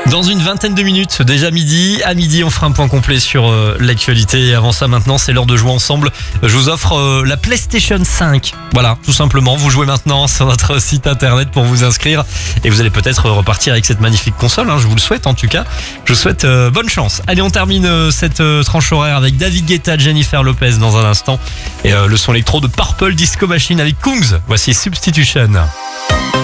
Dans une vingtaine de minutes, déjà midi. À midi, on fera un point complet sur l'actualité. Et avant ça, maintenant, c'est l'heure de jouer ensemble. Je vous offre la PlayStation 5. Voilà, tout simplement. Vous jouez maintenant sur notre site internet pour vous inscrire. Et vous allez peut-être repartir avec cette magnifique console. Je vous le souhaite en tout cas. Je vous souhaite bonne chance. Allez, on termine cette tranche horaire avec David Guetta, Jennifer Lopez dans un instant. Et le son électro de Purple Disco Machine avec Kungs. Voici Substitution.